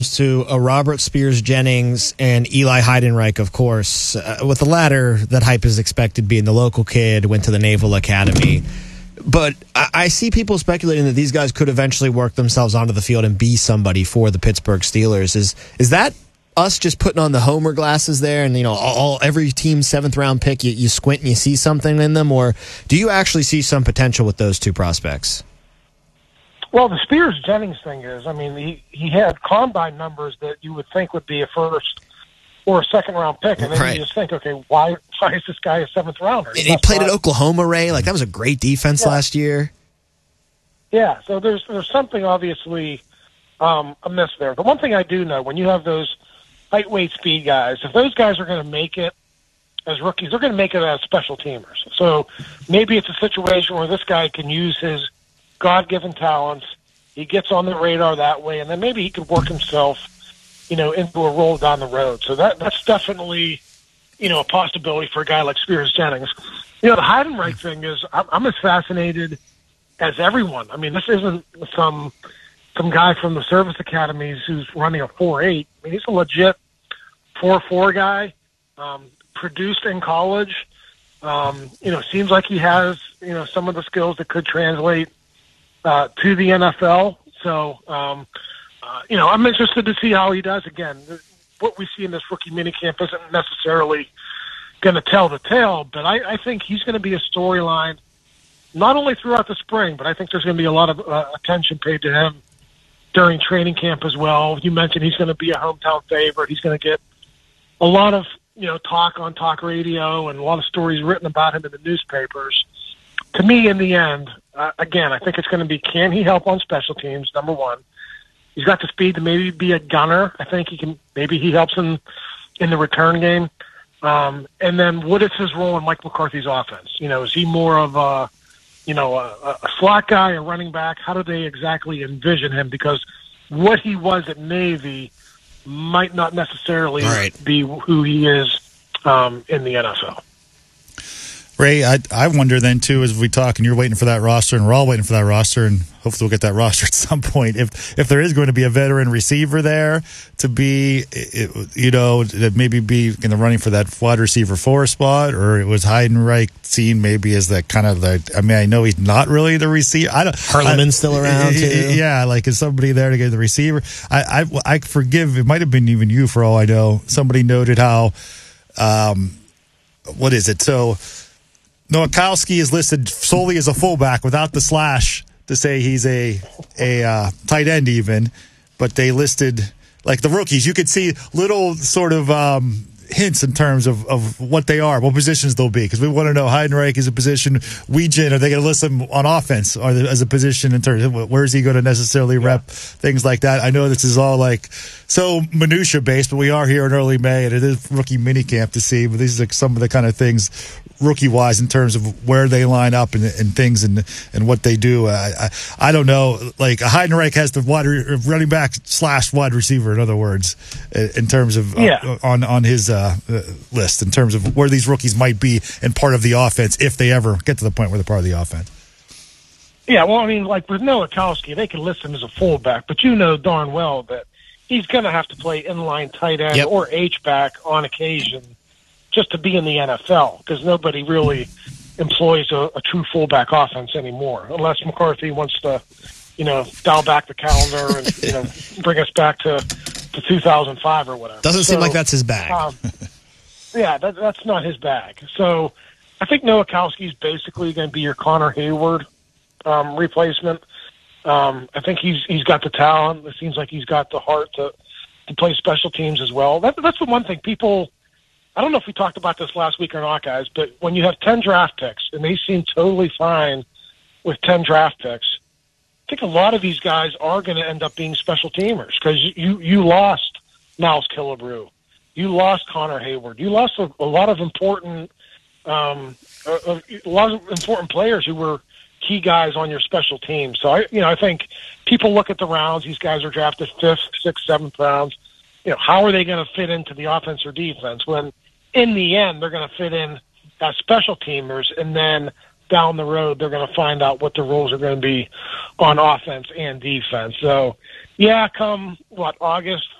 to a Robert Spears Jennings and Eli Heidenreich, of course. With the latter, that hype is expected being the local kid, went to the Naval Academy. But I see people speculating that these guys could eventually work themselves onto the field and be somebody for the Pittsburgh Steelers. Is that us just putting on the homer glasses there and, every team's seventh-round pick, you squint and you see something in them? Or do you actually see some potential with those two prospects? Well, the Spears-Jennings thing is, he had combine numbers that you would think would be a first or a second-round pick. And then you just think, okay, why is this guy a seventh-rounder? And he played at Oklahoma, Ray. That was a great defense last year. Yeah, so there's something obviously amiss there. The one thing I do know, when you have those height, weight, speed guys, if those guys are going to make it as rookies, they're going to make it as special teamers. So maybe it's a situation where this guy can use his God-given talents. He gets on the radar that way, and then maybe he could work himself, into a role down the road. So that's definitely, a possibility for a guy like Spears Jennings. The Heidenreich thing is, I'm as fascinated as everyone. This isn't some guy from the service academies who's running a 4.8. He's a legit 4.4 guy, produced in college. Seems like he has, some of the skills that could translate to the NFL. So, I'm interested to see how he does. Again, what we see in this rookie minicamp isn't necessarily going to tell the tale, but I think he's going to be a storyline not only throughout the spring, but I think there's going to be a lot of attention paid to him during training camp as well. You mentioned he's going to be a hometown favorite. He's going to get a lot of, talk on talk radio and a lot of stories written about him in the newspapers. To me, in the end, again, I think it's going to be, can he help on special teams, number one. He's got the speed to maybe be a gunner. I think maybe he helps in the return game. And then what is his role in Mike McCarthy's offense? Is he more of a slot guy, a running back? How do they exactly envision him? Because what he was at Navy might not necessarily be who he is in the NFL. Ray, I wonder then, too, as we talk, and you're waiting for that roster, and we're all waiting for that roster, and hopefully we'll get that roster at some point. If there is going to be a veteran receiver there to be, to maybe be in the running for that wide receiver 4 spot, or it was Heidenreich seen maybe as that kind of I know he's not really the receiver. Harleman's still around, too. Yeah, is somebody there to get the receiver? I forgive, it might have been even you for all I know. Somebody noted how, what is it? So, Nowakowski is listed solely as a fullback without the slash to say he's a tight end even, but they listed, the rookies, you could see little sort of hints in terms of what they are, what positions they'll be, because we want to know Heidenreich is a position. Weegen, are they going to list him on offense or as a position in terms of where is he going to necessarily rep, things like that? I know this is all so minutia based, but we are here in early May and it is rookie minicamp to see, but these are some of the kind of things rookie-wise in terms of where they line up and things and what they do. I don't know. Heidenreich has the running back / wide receiver, in other words, in terms of on his list, in terms of where these rookies might be and part of the offense if they ever get to the point where they're part of the offense. Yeah, well, with Nowakowski, they can list him as a fullback, but darn well that he's going to have to play inline tight end or H-back on occasion just to be in the NFL, because nobody really employs a true fullback offense anymore, unless McCarthy wants to, dial back the calendar and, bring us back to 2005 or whatever. Doesn't seem like that's his bag. That's not his bag. So I think Nowakowski's basically going to be your Connor Hayward replacement. I think he's got the talent. It seems like he's got the heart to play special teams as well. That's the one thing people, I don't know if we talked about this last week or not, guys, but when you have 10 draft picks, and they seem totally fine with 10 draft picks, I think a lot of these guys are going to end up being special teamers, because you lost Miles Killebrew. You lost Connor Hayward. You lost a lot of important players who were key guys on your special teams. So I think people look at the rounds. These guys are drafted 5th, 6th, 7th rounds. How are they going to fit into the offense or defense when in the end they're going to fit in as special teamers, and then down the road they're going to find out what the roles are going to be on offense and defense. So Yeah, come August